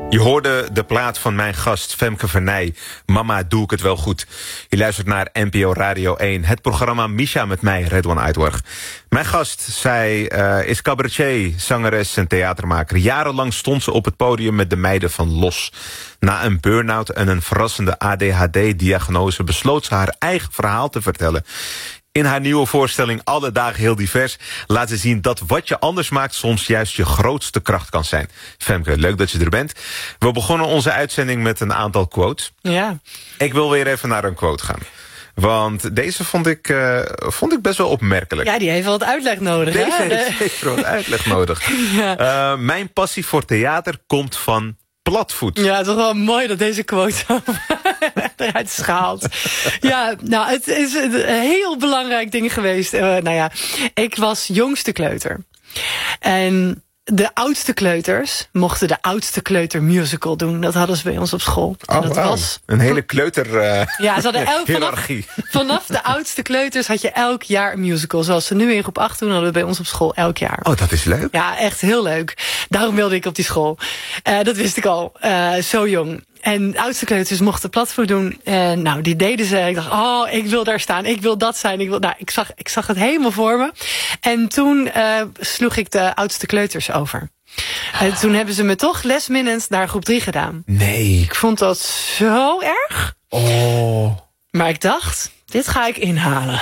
Je hoorde de plaat van mijn gast Femke Vernij. Mama, doe ik het wel goed. Je luistert naar NPO Radio 1. Het programma Misha met mij, Redouan Uitworg. Mijn gast, zij is cabaretier, zangeres en theatermaker. Jarenlang stond ze op het podium met de meiden van Los. Na een burn-out en een verrassende ADHD-diagnose besloot ze haar eigen verhaal te vertellen. In haar nieuwe voorstelling Alle Dagen Heel Divers laat ze zien dat wat je anders maakt soms juist je grootste kracht kan zijn. Femke, leuk dat je er bent. We begonnen onze uitzending met een aantal quotes. Ja. Ik wil weer even naar een quote gaan. Want deze vond ik best wel opmerkelijk. Ja, die heeft wel wat uitleg nodig. Deze heeft zeker wat uitleg nodig. Ja. Mijn passie voor theater komt van platvoet. Ja, het is wel mooi dat deze quote eruit is gehaald. Ja, nou, het is een heel belangrijk ding geweest. Ik was jongste kleuter. En de oudste kleuters mochten de oudste kleutermusical doen. Dat hadden ze bij ons op school. En dat was een hele kleuter ja, ze hadden hiërarchie. Vanaf de oudste kleuters had je elk jaar een musical. Zoals ze nu in groep 8 doen, hadden we bij ons op school elk jaar. Oh, dat is leuk. Ja, echt heel leuk. Daarom wilde ik op die school. Dat wist ik al. Zo jong. En de oudste kleuters mochten platvoet doen. Nou, die deden ze. Ik dacht, ik wil daar staan. Ik wil dat zijn. Ik zag het helemaal voor me. En toen sloeg ik de oudste kleuters over. Toen hebben ze me toch last minute naar groep 3 gedaan. Nee. Ik vond dat zo erg. Oh. Maar ik dacht, dit ga ik inhalen.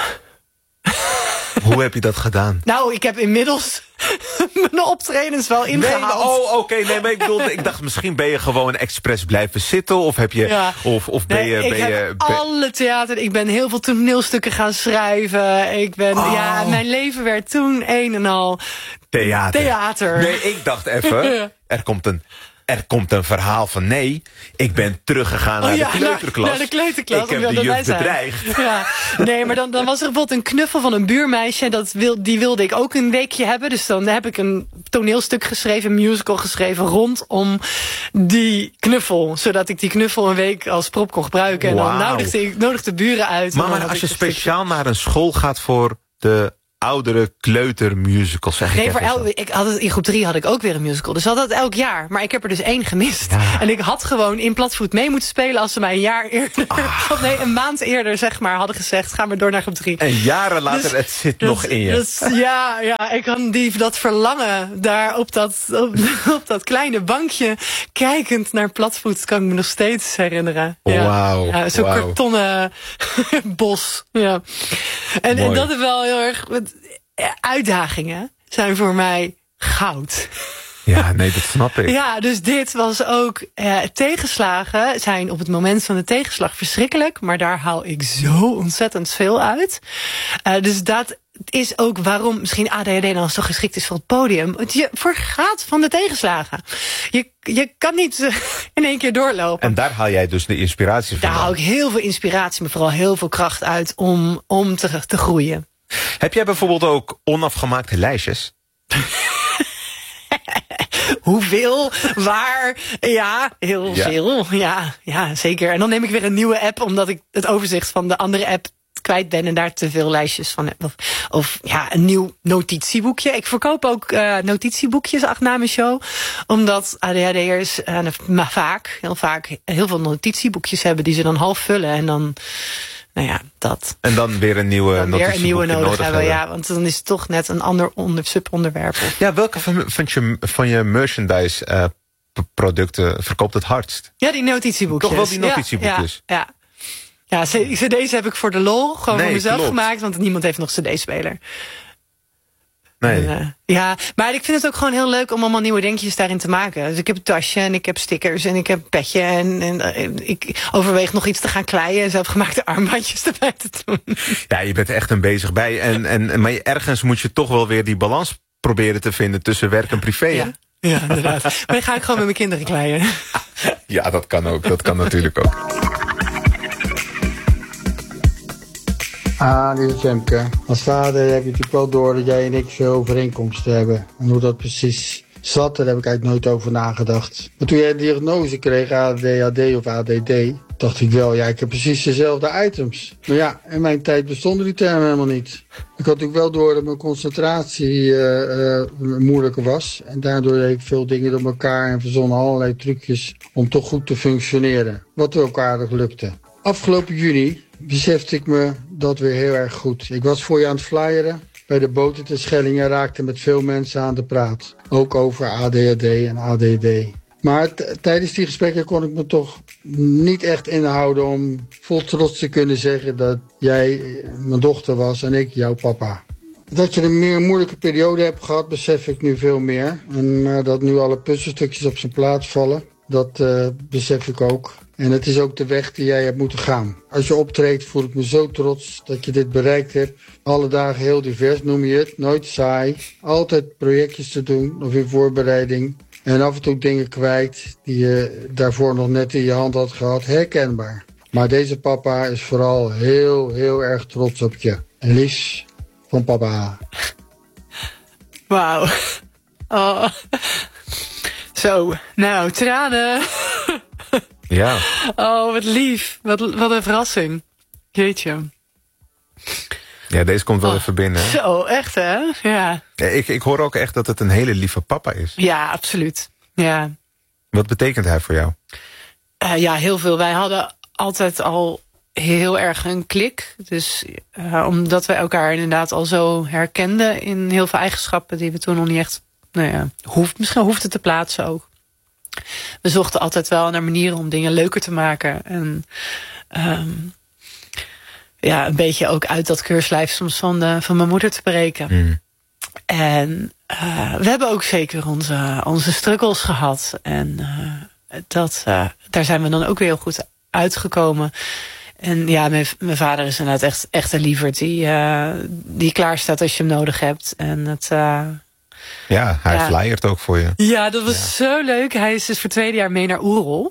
Hoe heb je dat gedaan? Nou, ik heb inmiddels mijn optredens wel ingehaald. Oké. Nee, maar ik dacht, misschien ben je gewoon expres blijven zitten. Of heb je... Ja. Of ben je... Ik heb alle theater... Ik ben heel veel toneelstukken gaan schrijven. Mijn leven werd toen een en al... Theater. Nee, ik dacht even... Er komt een verhaal van nee, ik ben teruggegaan naar de kleuterklas. Naar de kleuterklas. Ik heb de juf bedreigd. Ja. Nee, maar dan was er bijvoorbeeld een knuffel van een buurmeisje. Die wilde ik ook een weekje hebben. Dus dan heb ik een toneelstuk geschreven, een musical geschreven rondom die knuffel. Zodat ik die knuffel een week als prop kon gebruiken. En dan nodigde buren uit. Maar als je speciaal naar een school gaat voor de oudere kleutermusical, zeg ik in groep 3 had ik ook weer een musical. Dus dat elk jaar. Maar ik heb er dus 1 gemist. Ja. En ik had gewoon in platvoet mee moeten spelen als ze mij een jaar eerder... een maand eerder, zeg maar, hadden gezegd, ga maar door naar groep 3. En jaren later, het zit nog in je. Ja, ik kan dat verlangen daar op dat kleine bankje, kijkend naar platvoet, kan ik me nog steeds herinneren. Wauw. Ja, zo'n kartonnen bos. Ja. En dat is wel heel erg... Uitdagingen zijn voor mij goud. Ja, nee, dat snap ik. Ja, dus dit was ook... tegenslagen zijn op het moment van de tegenslag verschrikkelijk. Maar daar haal ik zo ontzettend veel uit. Dus dat is ook waarom misschien ADHD dan zo geschikt is voor het podium. Je vergaat van de tegenslagen. Je kan niet in één keer doorlopen. En daar haal jij dus de inspiratie van? Daar haal ik heel veel inspiratie, maar vooral heel veel kracht uit om te groeien. Heb jij bijvoorbeeld ook onafgemaakte lijstjes? Hoeveel? Waar? Ja, heel veel. Ja, zeker. En dan neem ik weer een nieuwe app, omdat ik het overzicht van de andere app kwijt ben en daar te veel lijstjes van heb. Of een nieuw notitieboekje. Ik verkoop ook notitieboekjes na mijn show. Omdat ADHD'ers heel vaak heel veel notitieboekjes hebben die ze dan half vullen. En dan... Nou ja, dat. En dan weer een nieuwe notitieboekje nodig hebben. Ja, want dan is het toch net een ander subonderwerp. Ja, welke van je merchandise producten verkoopt het hardst? Ja, die notitieboekjes. Toch wel die notitieboekjes? Ja, cd's heb ik voor de lol. Gewoon voor mezelf gemaakt, want niemand heeft nog cd-speler. Nee. Maar ik vind het ook gewoon heel leuk om allemaal nieuwe dingetjes daarin te maken. Dus ik heb een tasje en ik heb stickers en ik heb een petje. En ik overweeg nog iets te gaan kleien en zelfgemaakte armbandjes erbij te doen. Ja, je bent echt een bezig bij. Maar ergens moet je toch wel weer die balans proberen te vinden tussen werk en privé. Ja, inderdaad. Maar dan ga ik gewoon met mijn kinderen kleien. Ja, dat kan ook. Dat kan natuurlijk ook. Dit is Femke. Als vader heb je natuurlijk wel door dat jij en ik veel overeenkomsten hebben. En hoe dat precies zat, daar heb ik eigenlijk nooit over nagedacht. Maar toen jij een diagnose kreeg, ADHD of ADD, dacht ik wel, ja, ik heb precies dezelfde items. Maar ja, in mijn tijd bestonden die termen helemaal niet. Ik had natuurlijk wel door dat mijn concentratie moeilijker was. En daardoor deed ik veel dingen door elkaar en verzonnen allerlei trucjes om toch goed te functioneren. Wat er ook aardig lukte. Afgelopen juni besefte ik me dat weer heel erg goed. Ik was voor je aan het flyeren bij de boten te Schelling en raakte met veel mensen aan de praat. Ook over ADHD en ADD. Maar tijdens die gesprekken kon ik me toch niet echt inhouden om vol trots te kunnen zeggen dat jij mijn dochter was en ik jouw papa. Dat je een meer moeilijke periode hebt gehad, besef ik nu veel meer. En dat nu alle puzzelstukjes op zijn plaats vallen, dat besef ik ook. En het is ook de weg die jij hebt moeten gaan. Als je optreedt voel ik me zo trots dat je dit bereikt hebt. Alle dagen heel divers noem je het, nooit saai. Altijd projectjes te doen of in voorbereiding. En af en toe dingen kwijt die je daarvoor nog net in je hand had gehad. Herkenbaar. Maar deze papa is vooral heel, heel erg trots op je. En Lies van papa. Wauw. Oh. Zo, nou, tranen. Ja. Oh, wat lief. Wat een verrassing. Jeetje. Ja, deze komt wel even binnen. Zo, echt hè? Ja. Ik hoor ook echt dat het een hele lieve papa is. Ja, absoluut. Ja. Wat betekent hij voor jou? Ja, heel veel. Wij hadden altijd al heel erg een klik. Dus omdat we elkaar inderdaad al zo herkenden in heel veel eigenschappen die we toen nog niet echt, misschien hoefden te plaatsen ook. We zochten altijd wel naar manieren om dingen leuker te maken. En een beetje ook uit dat keurslijf soms van mijn moeder te breken. Mm. En we hebben ook zeker onze struggles gehad. En daar zijn we dan ook weer heel goed uitgekomen. En ja, mijn vader is inderdaad echt een lieverd die klaar staat als je hem nodig hebt. En het... Ja, hij flyert ook voor je. Ja, dat was zo leuk. Hij is dus voor 2e jaar mee naar Oerol.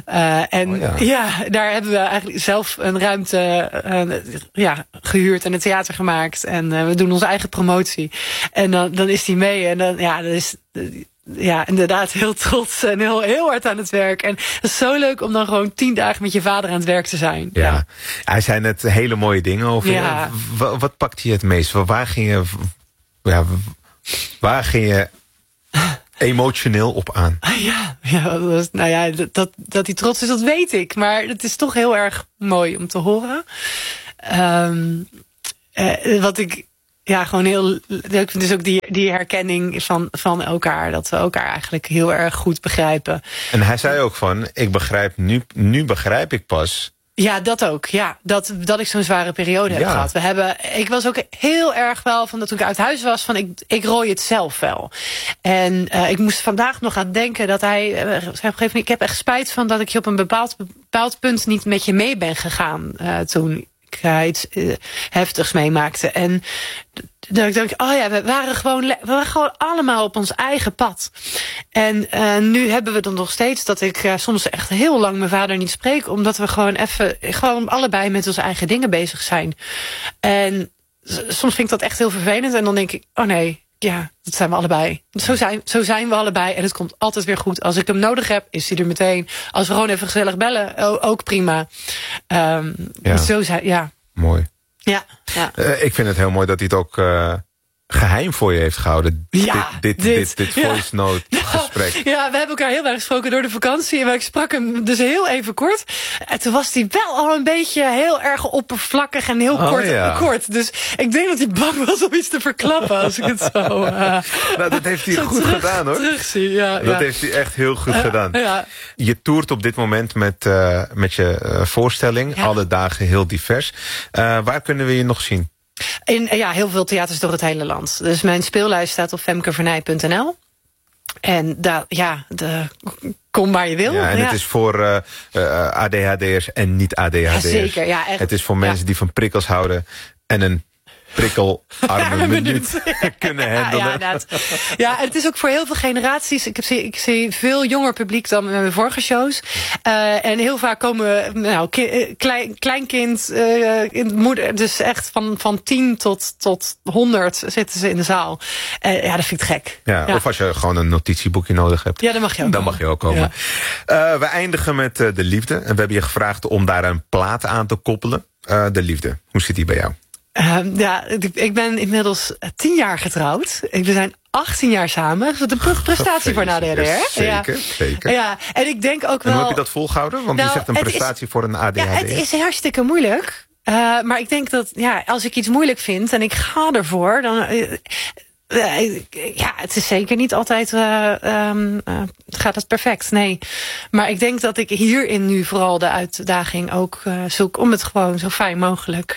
Daar hebben we eigenlijk zelf een ruimte gehuurd en een theater gemaakt. En we doen onze eigen promotie. En dan is hij mee. En dan is inderdaad heel trots en heel hard aan het werk. En het is zo leuk om dan gewoon 10 dagen met je vader aan het werk te zijn. Ja. Hij zei net hele mooie dingen over je. Wat pakte je het meest? Waar ging je emotioneel op aan? Dat hij trots is, dat weet ik. Maar het is toch heel erg mooi om te horen. Wat ik gewoon heel leuk vind, is ook die herkenning van elkaar. Dat we elkaar eigenlijk heel erg goed begrijpen. En hij zei ook van, ik begrijp nu begrijp ik pas. Ja, dat ook. Ja, dat ik zo'n zware periode heb gehad. Ik was ook heel erg wel van dat toen ik uit huis was van ik rooi het zelf wel. En ik moest vandaag nog aan denken dat hij zei op een gegeven moment, ik heb echt spijt van dat ik je op een bepaald punt niet met je mee ben gegaan toen ik iets heftigs meemaakte. En dat ik denk, we waren gewoon allemaal op ons eigen pad. En nu hebben we dan nog steeds dat ik soms echt heel lang mijn vader niet spreek, omdat we gewoon allebei met onze eigen dingen bezig zijn. En soms vind ik dat echt heel vervelend. En dan denk ik, dat zijn we allebei. Zo zijn we allebei. En het komt altijd weer goed. Als ik hem nodig heb, is hij er meteen. Als we gewoon even gezellig bellen, ook prima. Mooi. Ja. Ik vind het heel mooi dat hij het ook geheim voor je heeft gehouden. Ja, dit voice note gesprek. Ja, we hebben elkaar heel erg gesproken door de vakantie. En ik sprak hem dus heel even kort. En toen was hij wel al een beetje heel erg oppervlakkig en heel kort. Dus ik denk dat hij bang was om iets te verklappen. Als ik het zo... dat heeft hij goed gedaan, hoor. Terugzie, dat heeft hij echt heel goed gedaan. Ja. Je toert op dit moment met je voorstelling. Ja. Alle dagen heel divers. Waar kunnen we je nog zien? In heel veel theaters door het hele land. Dus mijn speellijst staat op femkevernij.nl. En kom waar je wil. Ja, en het is voor ADHD'ers en niet ADHD'ers. Ja, zeker. Ja, echt. Het is voor mensen die van prikkels houden en een prikkelarme minuut kunnen handelen. Ja, en het is ook voor heel veel generaties. Ik zie veel jonger publiek dan met mijn vorige shows. En heel vaak komen kleinkind, moeder, dus echt van 10 tot 100 zitten ze in de zaal. Ja, dat vind ik gek. Ja, of als je gewoon een notitieboekje nodig hebt. Ja, dan mag je ook. Dan mag je ook komen. Ja. We eindigen met de liefde. En we hebben je gevraagd om daar een plaat aan te koppelen. De liefde. Hoe zit die bij jou? Ik ben inmiddels 10 jaar getrouwd. We zijn 18 jaar samen. De prestatie voor een ADHD'er. Zeker. Ja, en ik denk ook wel... En hoe heb je dat volgehouden? Want je zegt een prestatie voor een ADHD'er. Ja, het is hartstikke moeilijk. Maar ik denk dat als ik iets moeilijk vind en ik ga ervoor... dan het is zeker niet altijd gaat het perfect, nee. Maar ik denk dat ik hierin nu vooral de uitdaging ook zoek... om het gewoon zo fijn mogelijk...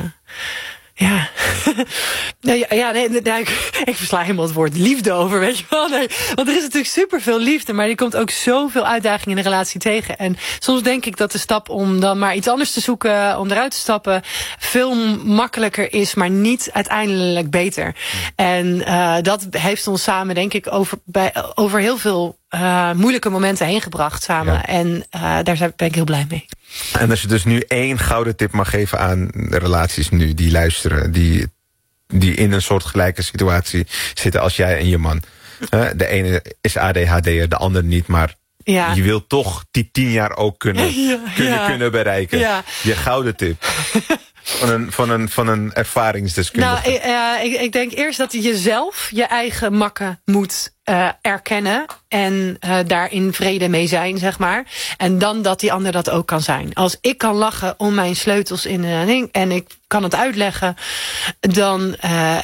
ik versla helemaal het woord liefde over, weet je wel. Nee, want er is natuurlijk superveel liefde, maar je komt ook zoveel uitdagingen in een relatie tegen. En soms denk ik dat de stap om dan maar iets anders te zoeken, om eruit te stappen, veel makkelijker is, maar niet uiteindelijk beter. En dat heeft ons samen, denk ik, over heel veel moeilijke momenten heen gebracht samen. Ja. En daar ben ik heel blij mee. En als je dus nu 1 gouden tip mag geven aan de relaties nu die luisteren... die in een soortgelijke situatie zitten als jij en je man. De ene is ADHD'er, de ander niet, maar... Ja. Je wilt toch die 10 jaar ook kunnen bereiken. Ja. Je gouden tip. Van een ervaringsdeskundige. Nou, ik denk eerst dat je jezelf je eigen makken moet erkennen. En daar in vrede mee zijn, zeg maar. En dan dat die ander dat ook kan zijn. Als ik kan lachen om mijn sleutels in een ding en ik kan het uitleggen, dan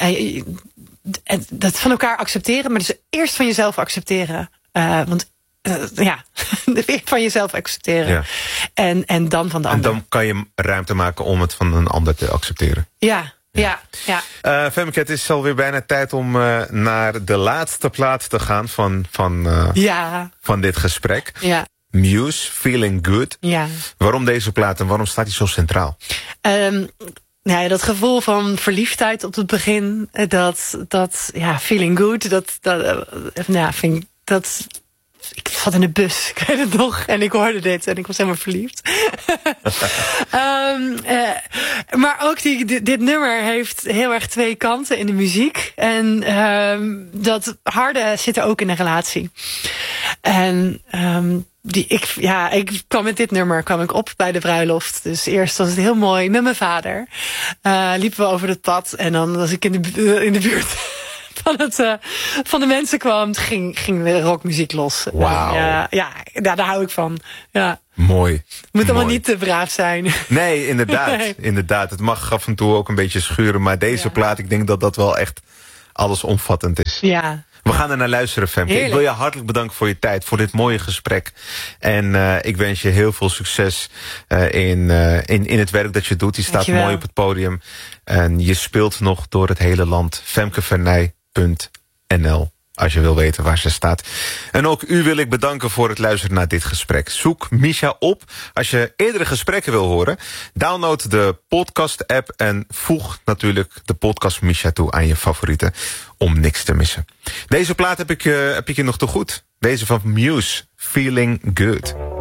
dat van elkaar accepteren. Maar dus eerst van jezelf accepteren. Want van jezelf accepteren. Ja. En dan van de ander. En dan kan je ruimte maken om het van een ander te accepteren. Ja. Femke, het is alweer bijna tijd om naar de laatste plaat te gaan van dit gesprek. Ja. Muse, Feeling Good. Ja. Waarom deze plaat en waarom staat die zo centraal? Dat gevoel van verliefdheid op het begin. Feeling good. Vind ik dat... Ik zat in de bus, ik weet het nog. En ik hoorde dit en ik was helemaal verliefd. Maar ook dit nummer heeft heel erg 2 kanten in de muziek. En dat harde zit er ook in een relatie. En ik kwam met dit nummer op bij de bruiloft. Dus eerst was het heel mooi met mijn vader. Liepen we over het pad en dan was ik in de buurt... van de mensen kwam, ging de rockmuziek los. Wauw. Daar hou ik van. Ja. Mooi. Moet allemaal niet te braaf zijn. Nee, inderdaad. Nee. Inderdaad. Het mag af en toe ook een beetje schuren. Maar deze plaat, ik denk dat dat wel echt allesomvattend is. Ja. We gaan er naar luisteren, Femke. Heerlijk. Ik wil je hartelijk bedanken voor je tijd, voor dit mooie gesprek. En ik wens je heel veel succes in het werk dat je doet. Je staat mooi op het podium. En je speelt nog door het hele land. FemkeVernij.nl als je wil weten waar ze staat. En ook u wil ik bedanken voor het luisteren naar dit gesprek. Zoek Misha op. Als je eerdere gesprekken wil horen, download de podcast-app en voeg natuurlijk de podcast Misha toe aan je favorieten om niks te missen. Deze plaat heb ik je nog te goed. Deze van Muse, Feeling Good.